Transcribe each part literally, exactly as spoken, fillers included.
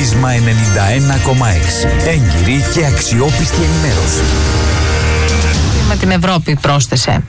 Πρίσμα ενενήντα ένα κόμμα έξι. Έγκυρη και αξιόπιστη ενημέρωση. Με την Ευρώπη πρόσθεσε.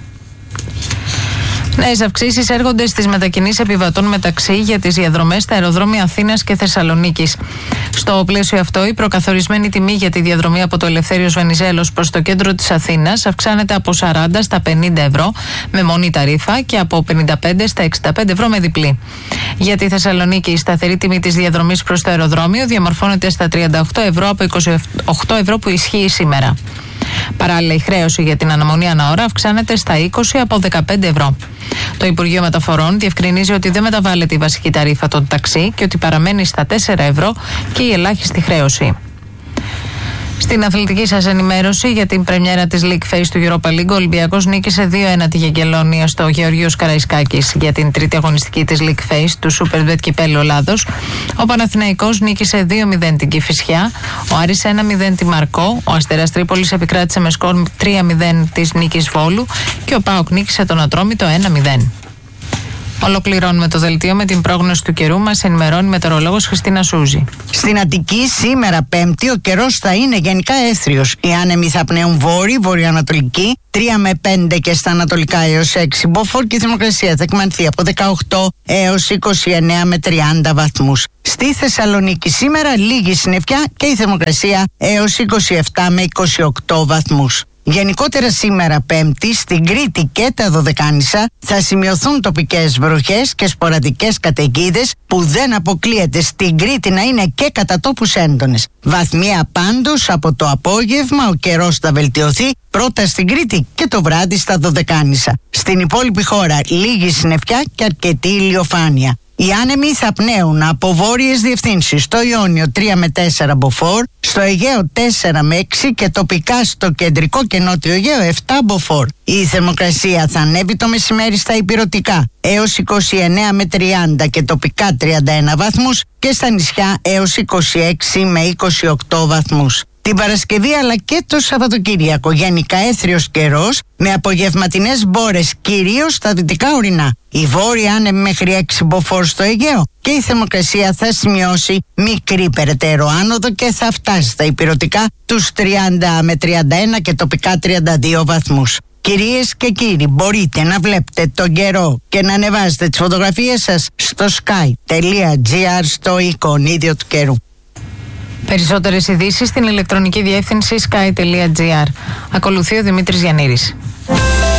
Νέες αυξήσεις έρχονται στις μετακινήσεις επιβατών μεταξύ για τις διαδρομές στα αεροδρόμια Αθήνας και Θεσσαλονίκης. Στο πλαίσιο αυτό, η προκαθορισμένη τιμή για τη διαδρομή από το Ελευθέριος Βενιζέλος προς το κέντρο της Αθήνας αυξάνεται από σαράντα στα πενήντα ευρώ με μονή ταρίφα και από πενήντα πέντε στα εξήντα πέντε ευρώ με διπλή. Για τη Θεσσαλονίκη, η σταθερή τιμή της διαδρομής προς το αεροδρόμιο διαμορφώνεται στα τριάντα οκτώ ευρώ από είκοσι οκτώ ευρώ που ισχύει σήμερα. Παράλληλα, η χρέωση για την αναμονή ανά ώρα αυξάνεται στα είκοσι από δεκαπέντε ευρώ. Το Υπουργείο Μεταφορών διευκρινίζει ότι δεν μεταβάλλεται η βασική ταρίφα των ταξί και ότι παραμένει στα τέσσερα ευρώ και η ελάχιστη χρέωση. Στην αθλητική σας ενημέρωση για την πρεμιέρα της League Phase του Europa League, ο Ολυμπιακός νίκησε δύο ένα τη Γεγγελόνια στο Γεωργίος Καραϊσκάκης για την τρίτη αγωνιστική της League Phase του Superbet Κυπέλλου Ελλάδος. Ο Παναθηναϊκός νίκησε δύο μηδέν την Κηφισιά, ο Άρης ένα μηδέν τη Μαρκό, ο Αστέρας Τρίπολης επικράτησε με σκορ τρία μηδέν της Νίκης Βόλου και ο ΠΑΟΚ νίκησε τον Ατρόμητο ένα μηδέν. Ολοκληρώνουμε το δελτίο με την πρόγνωση του καιρού. Μας ενημερώνει η μετεωρολόγος Χριστίνα Σούζη. Στην Αττική σήμερα Πέμπτη ο καιρός θα είναι γενικά έθριος. Οι άνεμοι θα πνέουν βόρειοι, βορειοανατολική, τρία με πέντε και στα ανατολικά έως έξι μποφόρ και η θερμοκρασία θα εκμανθεί από δεκαοκτώ έως είκοσι εννέα με τριάντα βαθμούς. Στη Θεσσαλονίκη σήμερα λίγη συννεφιά και η θερμοκρασία έως είκοσι επτά με είκοσι οκτώ βαθμούς. Γενικότερα σήμερα Πέμπτη στην Κρήτη και τα Δωδεκάνησα θα σημειωθούν τοπικές βροχές και σποραδικές καταιγίδες που δεν αποκλείεται στην Κρήτη να είναι και κατά τόπους έντονες. Βαθμία πάντως από το απόγευμα ο καιρός θα βελτιωθεί πρώτα στην Κρήτη και το βράδυ στα Δωδεκάνησα. Στην υπόλοιπη χώρα λίγη συννεφιά και αρκετή ηλιοφάνεια. Οι άνεμοι θα πνέουν από βόρειες διευθύνσεις στο Ιόνιο τρία με τέσσερα μποφόρ, στο Αιγαίο τέσσερα με έξι και τοπικά στο κεντρικό και νότιο Αιγαίο επτά μποφόρ. Η θερμοκρασία θα ανέβει το μεσημέρι στα ηπειρωτικά έως είκοσι εννέα με τριάντα και τοπικά τριάντα ένα βαθμούς και στα νησιά έως είκοσι έξι με είκοσι οκτώ βαθμούς. Την Παρασκευή αλλά και το Σαββατοκύριακο γενικά έθριος καιρός με απογευματινές μπόρες κυρίως στα δυτικά ορεινά. Η βόρεια άνεμη μέχρι έξι μποφόρ στο Αιγαίο και η θερμοκρασία θα σημειώσει μικρή περαιτέρω άνοδο και θα φτάσει στα ηπειρωτικά τους τριάντα με τριάντα ένα και τοπικά τριάντα δύο βαθμούς. Κυρίες και κύριοι, μπορείτε να βλέπετε τον καιρό και να ανεβάζετε τις φωτογραφίες σας στο sky τελεία gr στο εικονίδιο του καιρού. Περισσότερες ειδήσεις στην ηλεκτρονική διεύθυνση sky τελεία gr. Ακολουθεί ο Δημήτρης Γιαννήρης.